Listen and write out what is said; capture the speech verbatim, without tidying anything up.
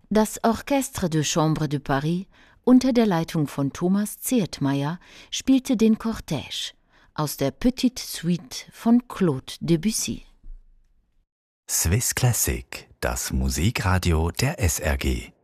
Das Orchestre de Chambre de Paris unter der Leitung von Thomas Zehetmeier spielte den Cortège aus der Petite Suite von Claude Debussy. Swiss Classic, das Musikradio der S R G.